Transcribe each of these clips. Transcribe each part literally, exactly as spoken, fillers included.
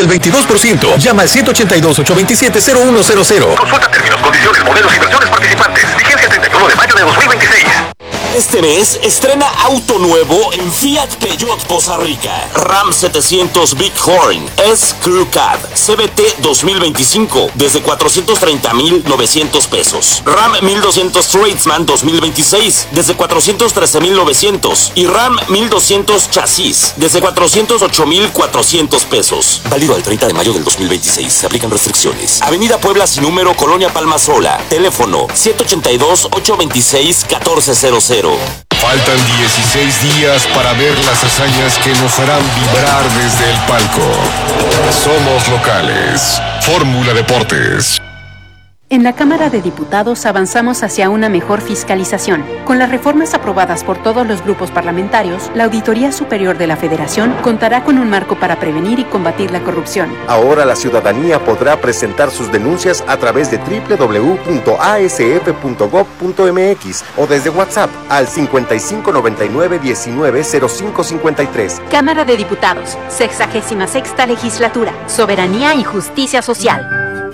del veintidós por ciento. Llama al ciento ochenta y dos, ochocientos veintisiete, cero uno cero cero. Consulta términos, condiciones, modelos y versiones participantes. Vigencia treinta y uno de mayo de dos mil veintiséis. Este mes estrena auto nuevo en Fiat Peugeot Poza Rica. Ram setecientos Bighorn S Crew Cab C V T dos mil veinticinco desde cuatrocientos treinta mil novecientos pesos. Ram mil doscientos Tradesman dos mil veintiséis desde cuatrocientos trece mil novecientos y Ram mil doscientos Chasis desde cuatrocientos ocho mil cuatrocientos pesos. Válido al treinta de mayo del dos mil veintiséis. Se aplican restricciones. Avenida Puebla sin número, Colonia Palmasola. Teléfono siete ochenta y dos, ochocientos veintiséis, catorce cero cero. Faltan dieciséis días para ver las hazañas que nos harán vibrar desde el palco. Somos locales. Fórmula Deportes. En la Cámara de Diputados avanzamos hacia una mejor fiscalización. Con las reformas aprobadas por todos los grupos parlamentarios, la Auditoría Superior de la Federación contará con un marco para prevenir y combatir la corrupción. Ahora la ciudadanía podrá presentar sus denuncias a través de doble u doble u doble u punto a s f punto gob punto m x o desde WhatsApp al cincuenta y cinco noventa y nueve diecinueve cero cinco cincuenta y tres. Cámara de Diputados, sexagésima sexta Legislatura, Soberanía y Justicia Social.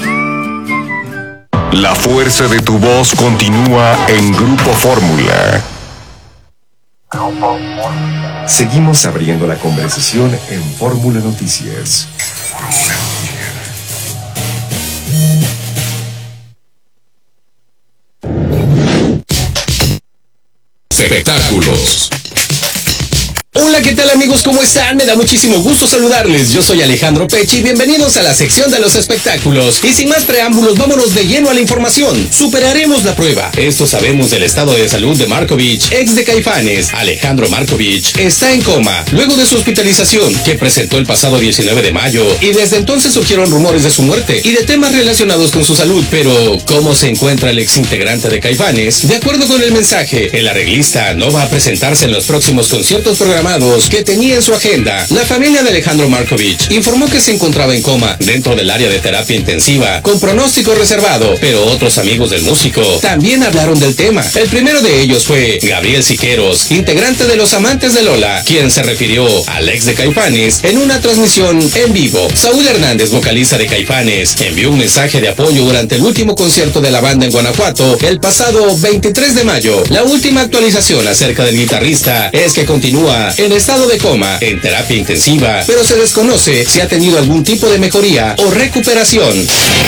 La fuerza de tu voz continúa en Grupo Fórmula. Seguimos abriendo la conversación en Fórmula Noticias. Espectáculos. Hola, ¿qué tal amigos? ¿Cómo están? Me da muchísimo gusto saludarles. Yo soy Alejandro Pechi. Bienvenidos a la sección de los espectáculos. Y sin más preámbulos, vámonos de lleno a la información. Superaremos la prueba. Esto sabemos del estado de salud de Markovich, ex de Caifanes. Alejandro Markovich está en coma luego de su hospitalización que presentó el pasado diecinueve de mayo. Y desde entonces surgieron rumores de su muerte y de temas relacionados con su salud. Pero, ¿cómo se encuentra el ex integrante de Caifanes? De acuerdo con el mensaje, el arreglista no va a presentarse en los próximos conciertos programados que tenía en su agenda. La familia de Alejandro Markovich informó que se encontraba en coma dentro del área de terapia intensiva con pronóstico reservado, pero otros amigos del músico también hablaron del tema. El primero de ellos fue Gabriel Siqueiros, integrante de Los Amantes de Lola, quien se refirió al ex de Caifanes en una transmisión en vivo. Saúl Hernández, vocalista de Caifanes, envió un mensaje de apoyo durante el último concierto de la banda en Guanajuato el pasado veintitrés de mayo. La última actualización acerca del guitarrista es que continúa en estado de coma, en terapia intensiva, pero se desconoce si ha tenido algún tipo de mejoría o recuperación.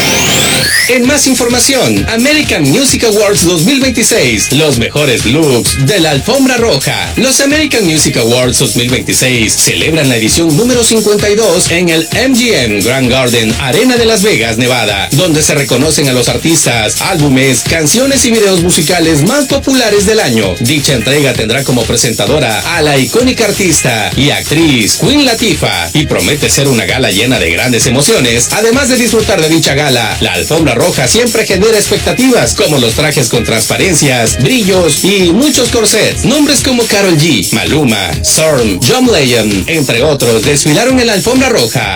En más información, American Music Awards dos mil veintiséis, los mejores looks de la alfombra roja. Los American Music Awards dos mil veintiséis celebran la edición número cincuenta y dos en el M G M Grand Garden Arena de Las Vegas, Nevada, donde se reconocen a los artistas, álbumes, canciones y videos musicales más populares del año. Dicha entrega tendrá como presentadora a la icónica artista y actriz Queen Latifah y promete ser una gala llena de grandes emociones. Además de disfrutar de dicha gala, la alfombra roja siempre genera expectativas como los trajes con transparencias, brillos y muchos corsets. Nombres como Karol G, Maluma, Storm, John Legend, entre otros, desfilaron en la alfombra roja.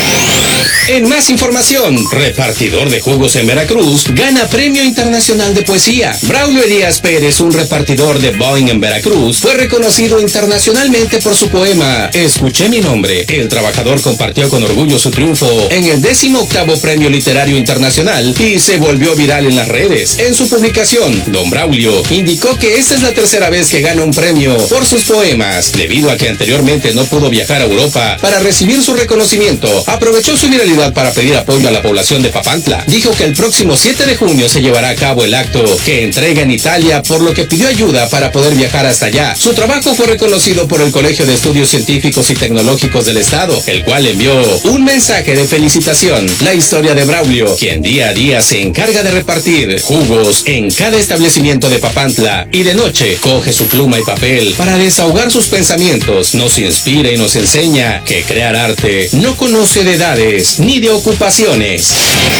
En más información, repartidor de jugos en Veracruz gana Premio Internacional de Poesía. Braulio Elías Pérez, un repartidor de Boeing en Veracruz, fue reconocido internacionalmente por su poema Escuché mi nombre. El trabajador compartió con orgullo su triunfo en el décimo octavo Premio Literario Internacional y se volvió viral en las redes. En su publicación, don Braulio indicó que esta es la tercera vez que gana un premio por sus poemas, debido a que anteriormente no pudo viajar a Europa para recibir su reconocimiento. Aprovechó su viralidad para pedir apoyo a la población de Papantla. Dijo que el próximo siete de junio se llevará a cabo el acto que entrega en Italia, por lo que pidió ayuda para poder viajar hasta allá. Su trabajo fue reconocido por el Colegio de Estudios Científicos y Tecnológicos del Estado, el cual envió un mensaje de felicitación. La historia de Braulio, quien día a día se encarga de repartir jugos en cada establecimiento de Papantla y de noche coge su pluma y papel para desahogar sus pensamientos, nos inspira y nos enseña que crear arte no conoce de edades ni de ocupaciones.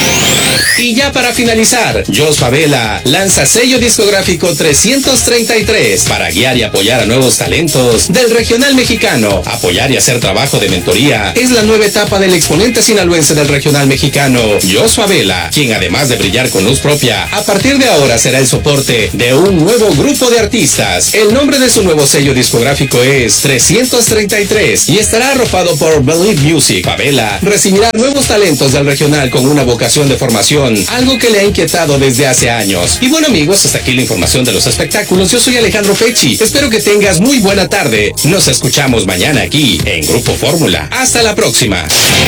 Y ya para finalizar, Jos Favela lanza sello discográfico trescientos treinta y tres para guiar y apoyar a nuevos talentos del regional mexicano. Apoyar y hacer trabajo de mentoría es la nueva etapa del exponente sinaloense del regional mexicano, Jos Favela, quien además de brillar con luz propia, a partir de ahora será el soporte de un nuevo grupo de artistas. El nombre de su nuevo sello discográfico es trescientos treinta y tres y estará arropado por Believe Music. Favela recibirá nuevos talentos del regional con una vocación de formación, algo que le ha inquietado desde hace años. Y bueno amigos, hasta aquí la información de los espectáculos. Yo soy Alejandro Pecci. Espero que tengas muy buena tarde. Nos escuchamos mañana aquí en Grupo Fórmula. Hasta la próxima.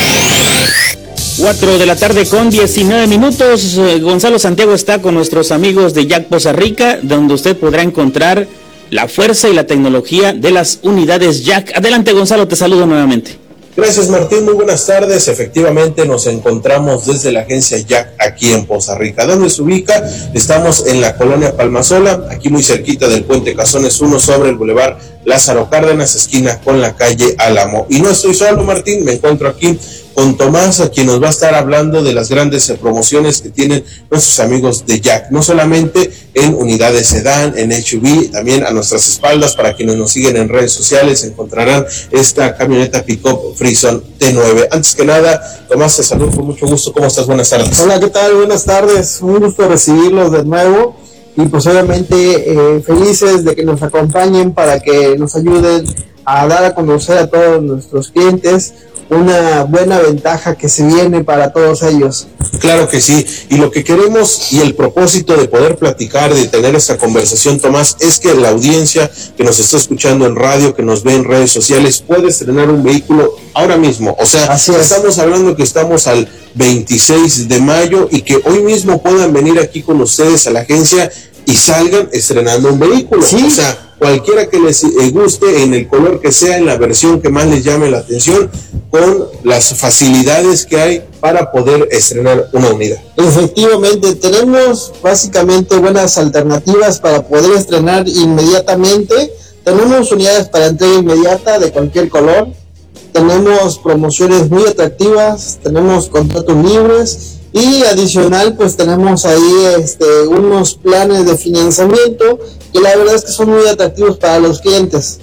cuatro de la tarde con diecinueve minutos. Gonzalo Santiago está con nuestros amigos de Jack Poza Rica, donde usted podrá encontrar la fuerza y la tecnología de las unidades Jack. Adelante Gonzalo, te saludo nuevamente. Gracias Martín, muy buenas tardes. Efectivamente nos encontramos desde la agencia Jack aquí en Poza Rica. ¿Dónde se ubica? Estamos en la colonia Palmasola, aquí muy cerquita del puente Cazones uno sobre el bulevar Lázaro Cárdenas, esquina con la calle Álamo. Y no estoy solo Martín, me encuentro aquí con Tomás, a quien nos va a estar hablando de las grandes promociones que tienen nuestros amigos de Jack, no solamente en unidades sedán, en H U V, también a nuestras espaldas. Para quienes nos siguen en redes sociales encontrarán esta camioneta pick-up Frison T nueve. Antes que nada, Tomás, te saludo con mucho gusto. ¿Cómo estás? Buenas tardes. Hola, ¿qué tal? Buenas tardes. Un gusto recibirlos de nuevo y pues obviamente eh, felices de que nos acompañen para que nos ayuden a dar a conocer a todos nuestros clientes una buena ventaja que se viene para todos ellos. Claro que sí, y lo que queremos y el propósito de poder platicar, de tener esta conversación, Tomás, es que la audiencia que nos está escuchando en radio, que nos ve en redes sociales, puede estrenar un vehículo ahora mismo. O sea, estamos hablando que estamos al veintiséis de mayo y que hoy mismo puedan venir aquí con ustedes a la agencia y salgan estrenando un vehículo. ¿Sí? O sea, cualquiera que les guste, en el color que sea, en la versión que más les llame la atención, con las facilidades que hay para poder estrenar una unidad. Efectivamente, tenemos básicamente buenas alternativas para poder estrenar inmediatamente. Tenemos unidades para entrega inmediata de cualquier color, tenemos promociones muy atractivas, tenemos contratos libres y adicional pues tenemos ahí este, unos planes de financiamiento que la verdad es que son muy atractivos para los clientes.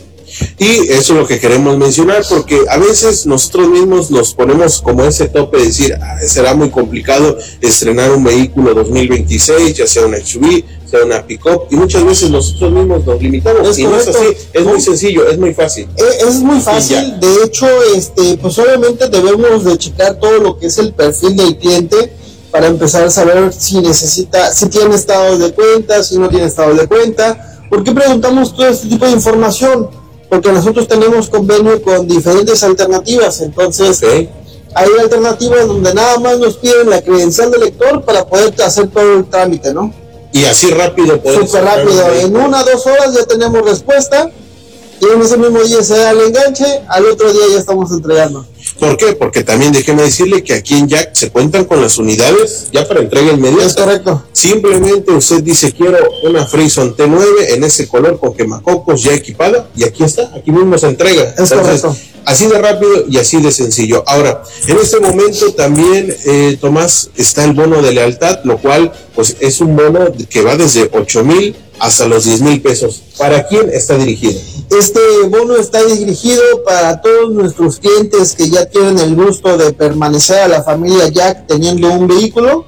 Y eso es lo que queremos mencionar, porque a veces nosotros mismos nos ponemos como ese tope de decir, ah, será muy complicado estrenar un vehículo dos mil veintiséis, ya sea un H U V, sea una pick-up, y muchas veces nosotros mismos nos limitamos. Es y correcto. No es así, es muy sencillo, es muy fácil. Es, es muy fácil, de hecho, este, pues obviamente debemos de checar todo lo que es el perfil del cliente para empezar a saber si necesita, si tiene estados de cuenta, si no tiene estados de cuenta. ¿Por qué preguntamos todo este tipo de información? Porque nosotros tenemos convenio con diferentes alternativas, entonces okay. Hay alternativas donde nada más nos piden la credencial del lector para poder hacer todo el trámite, ¿no? Y así rápido podemos. Súper rápido, en una, dos horas ya tenemos respuesta, y en ese mismo día se da el enganche, al otro día ya estamos entregando. ¿Por qué? Porque también déjeme decirle que aquí en Jack se cuentan con las unidades ya para entrega inmediata. Es correcto. Simplemente usted dice, quiero una Frison T nueve en ese color con quemacocos ya equipada, y aquí está, aquí mismo se entrega. Es Entonces, correcto. Así de rápido y así de sencillo. Ahora, en este momento también, eh, Tomás, está el bono de lealtad, lo cual pues es un bono que va desde ocho mil hasta los diez mil pesos. ¿Para quién está dirigido? Este bono está dirigido para todos nuestros clientes que ya tienen el gusto de permanecer a la familia Jack teniendo un vehículo,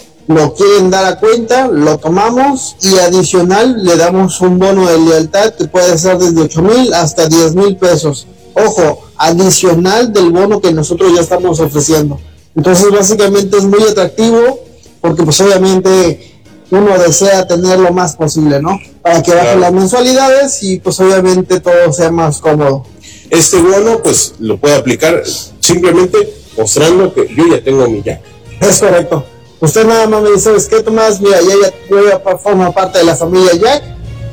lo quieren dar a cuenta, lo tomamos y adicional le damos un bono de lealtad que puede ser desde ocho mil hasta diez mil pesos. Ojo, adicional del bono que nosotros ya estamos ofreciendo. Entonces básicamente es muy atractivo porque pues obviamente uno desea tener lo más posible, ¿no? Para que bajen claro. las mensualidades y pues obviamente todo sea más cómodo. Este bono pues lo puede aplicar simplemente mostrando que yo ya tengo mi Jack. Es correcto. Usted nada más me dice, ¿sabes qué, Tomás? Mira, ya, ya, yo ya formo parte de la familia Jack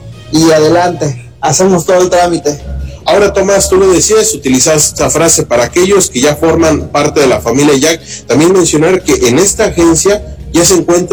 y adelante, hacemos todo el trámite. Ahora, Tomás, tú lo decías, utilizas esta frase para aquellos que ya forman parte de la familia Jack. También mencionar que en esta agencia ya se encuentra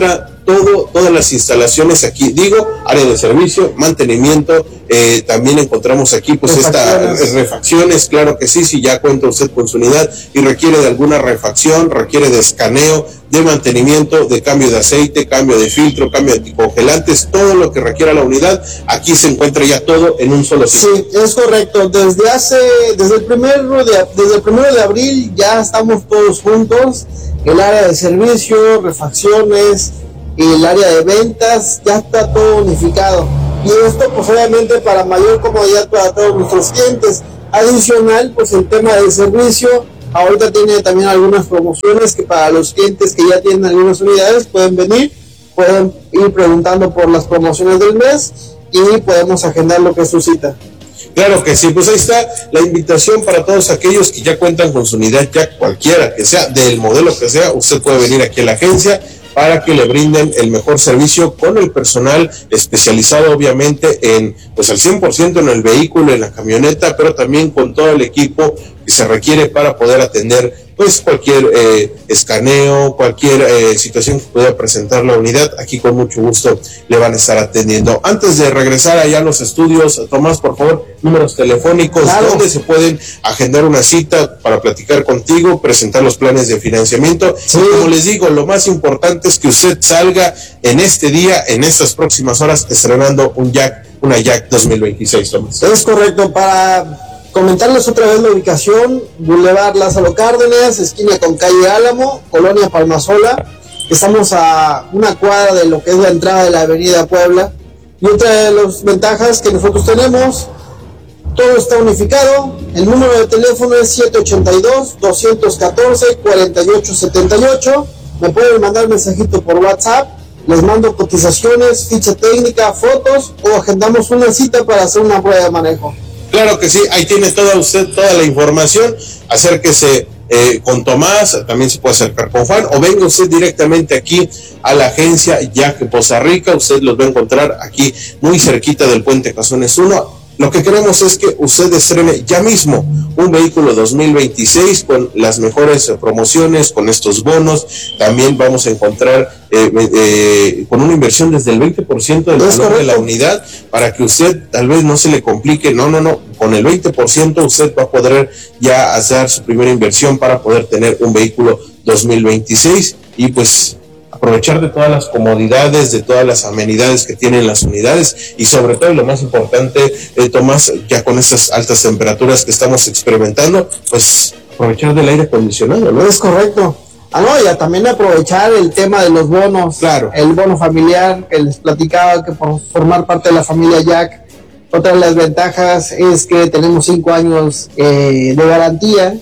todo, todas las instalaciones aquí, digo, área de servicio, mantenimiento, eh, también encontramos aquí pues estas eh, refacciones, claro que sí, si ya cuenta usted con su unidad y requiere de alguna refacción, requiere de escaneo, de mantenimiento, de cambio de aceite, cambio de filtro, cambio de anticongelantes, todo lo que requiera la unidad, aquí se encuentra ya todo en un solo sitio. Sí, es correcto, desde hace, desde el primero de, desde el primero de abril ya estamos todos juntos, el área de servicio, refacciones, el área de ventas, ya está todo unificado. Y esto pues obviamente para mayor comodidad para todos nuestros clientes. Adicional, pues el tema del servicio, ahorita tiene también algunas promociones que para los clientes que ya tienen algunas unidades pueden venir, pueden ir preguntando por las promociones del mes y podemos agendar lo que es su cita. Claro que sí, pues ahí está la invitación para todos aquellos que ya cuentan con su unidad Jack, cualquiera que sea, del modelo que sea, usted puede venir aquí a la agencia para que le brinden el mejor servicio con el personal especializado obviamente en, pues al cien por ciento en el vehículo, en la camioneta, pero también con todo el equipo que se requiere para poder atender pues cualquier eh, escaneo, cualquier eh, situación que pueda presentar la unidad, aquí con mucho gusto le van a estar atendiendo. Antes de regresar allá a los estudios, Tomás, por favor, números telefónicos, claro, donde se pueden agendar una cita para platicar contigo, presentar los planes de financiamiento. Sí. Y como les digo, lo más importante es que usted salga en este día, en estas próximas horas, estrenando un Jack, una Jack dos mil veintiséis, Tomás. Es correcto, para comentarles otra vez la ubicación: Boulevard Lázaro Cárdenas, esquina con calle Álamo, Colonia Palmasola. Estamos a una cuadra de lo que es la entrada de la avenida Puebla. Y otra de las ventajas que nosotros tenemos, todo está unificado. El número de teléfono es siete ocho dos, dos uno cuatro, cuatro ocho siete ocho. Me pueden mandar mensajito por WhatsApp, les mando cotizaciones, ficha técnica, fotos, o agendamos una cita para hacer una prueba de manejo. Claro que sí, ahí tiene toda usted toda la información. Acérquese eh, con Tomás, también se puede acercar con Juan, o venga usted directamente aquí a la agencia Jack Poza Rica. Usted los va a encontrar aquí muy cerquita del Puente Cazones uno. Lo que queremos es que usted estrene ya mismo un vehículo dos mil veintiséis con las mejores promociones, con estos bonos. También vamos a encontrar eh, eh, con una inversión desde el veinte por ciento del valor de la unidad, para que usted tal vez no se le complique. No, no, no, con el veinte por ciento usted va a poder ya hacer su primera inversión para poder tener un vehículo dos mil veintiséis y pues aprovechar de todas las comodidades, de todas las amenidades que tienen las unidades, y sobre todo, lo más importante, eh, Tomás, ya con estas altas temperaturas que estamos experimentando, pues aprovechar del aire acondicionado, ¿no? Es correcto. Ah, no, y también aprovechar el tema de los bonos. Claro. El bono familiar que les platicaba, que por formar parte de la familia Jack, otra de las ventajas es que tenemos cinco años eh, de garantía,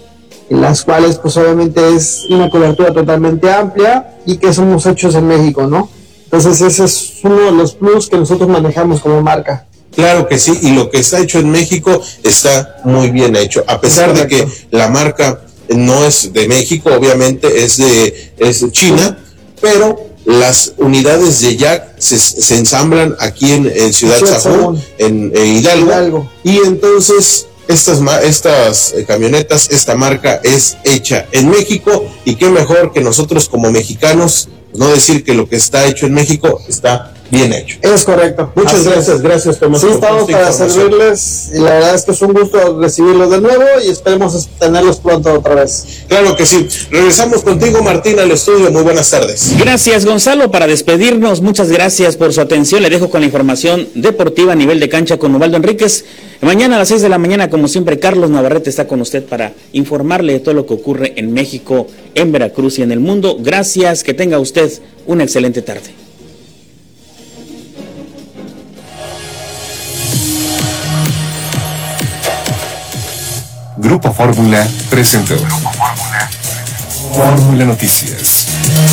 en las cuales pues obviamente es una cobertura totalmente amplia y que somos hechos en México, ¿no? Entonces ese es uno de los plus que nosotros manejamos como marca. Claro que sí, y lo que está hecho en México está muy bien hecho, a pesar de que la marca no es de México, obviamente es de, es de China, pero las unidades de Jack se, se ensamblan aquí en, en Ciudad Sahagún, en, en Hidalgo, Hidalgo, y entonces Estas, estas eh, camionetas, esta marca es hecha en México, y qué mejor que nosotros como mexicanos no decir que lo que está hecho en México está bien hecho. Es correcto. Muchas Así gracias, es. gracias Tomás. Sí, estamos para servirles, y la verdad es que es un gusto recibirlos de nuevo y esperemos tenerlos pronto otra vez. Claro que sí. Regresamos contigo, Martín, al estudio. Muy buenas tardes. Gracias, Gonzalo. Para despedirnos, muchas gracias por su atención. Le dejo con la información deportiva a nivel de cancha con Ubaldo Enríquez. Mañana a las seis de la mañana, como siempre, Carlos Navarrete está con usted para informarle de todo lo que ocurre en México, en Veracruz y en el mundo. Gracias, que tenga usted una excelente tarde. Grupo Fórmula presentó Fórmula Noticias.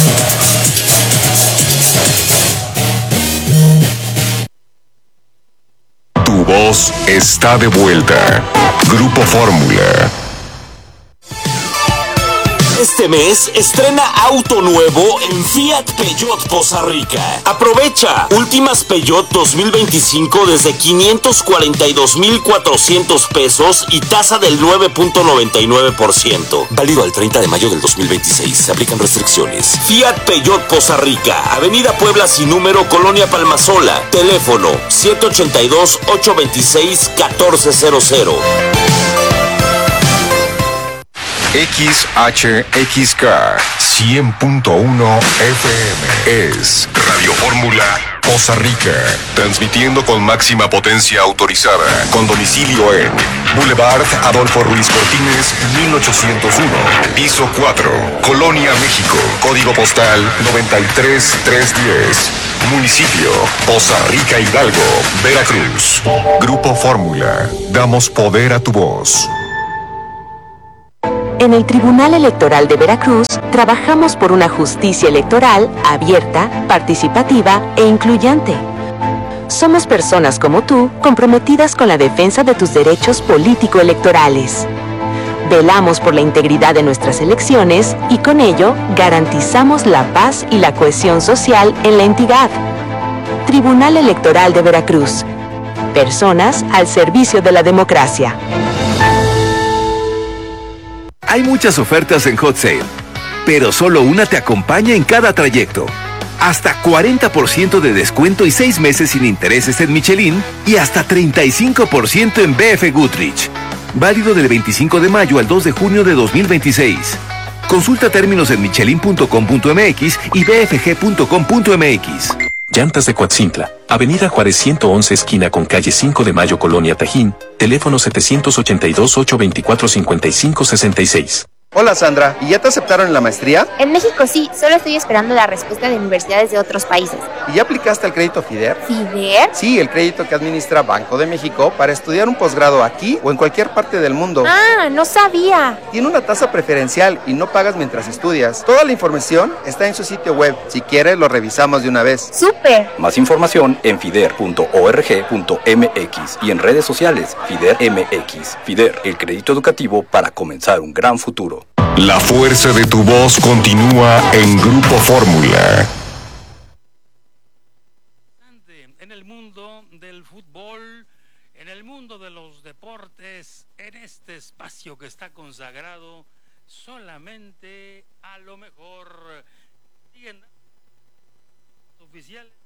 Tu voz está de vuelta. Grupo Fórmula. Este mes estrena auto nuevo en Fiat Peugeot Poza Rica. Aprovecha últimas Peugeot dos mil veinticinco desde quinientos cuarenta y dos mil cuatrocientos pesos y tasa del nueve punto noventa y nueve por ciento. Válido al treinta de mayo del dos mil veintiséis. Se aplican restricciones. Fiat Peugeot Poza Rica, Avenida Puebla sin número, Colonia Palmasola. Teléfono siete ochenta y dos, ocho veintiséis, catorce cero cero. X H X K cien punto uno F M es Radio Fórmula Poza Rica, transmitiendo con máxima potencia autorizada, con domicilio en Boulevard Adolfo Ruiz Cortines, mil ochocientos uno, piso cuatro, Colonia, México, código postal noventa y tres mil trescientos diez, municipio Poza Rica, Hidalgo, Veracruz. Grupo Fórmula, damos poder a tu voz. En el Tribunal Electoral de Veracruz, trabajamos por una justicia electoral abierta, participativa e incluyente. Somos personas como tú, comprometidas con la defensa de tus derechos político-electorales. Velamos por la integridad de nuestras elecciones y con ello garantizamos la paz y la cohesión social en la entidad. Tribunal Electoral de Veracruz. Personas al servicio de la democracia. Hay muchas ofertas en Hot Sale, pero solo una te acompaña en cada trayecto. Hasta cuarenta por ciento de descuento y seis meses sin intereses en Michelin y hasta treinta y cinco por ciento en B F Goodrich. Válido del veinticinco de mayo al dos de junio de dos mil veintiséis. Consulta términos en michelin punto com punto m x y b f g punto com punto m x. Llantas de Coatzintla, Avenida Juárez ciento once esquina con calle cinco de Mayo, Colonia Tajín, teléfono setecientos ochenta y dos, ochocientos veinticuatro, cincuenta y cinco sesenta y seis. Hola Sandra, ¿y ya te aceptaron en la maestría? En México sí, solo estoy esperando la respuesta de universidades de otros países. ¿Y ya aplicaste al crédito FIDER? ¿FIDER? Sí, el crédito que administra Banco de México para estudiar un posgrado aquí o en cualquier parte del mundo. Ah, no sabía. Tiene una tasa preferencial y no pagas mientras estudias. Toda la información está en su sitio web. Si quieres, lo revisamos de una vez. ¡Súper! Más información en fider punto org punto m x y en redes sociales FIDER M X. FIDER, el crédito educativo para comenzar un gran futuro. La fuerza de tu voz continúa en Grupo Fórmula. En el mundo del fútbol, en el mundo de los deportes, en este espacio que está consagrado solamente a lo mejor. Siguen oficiales.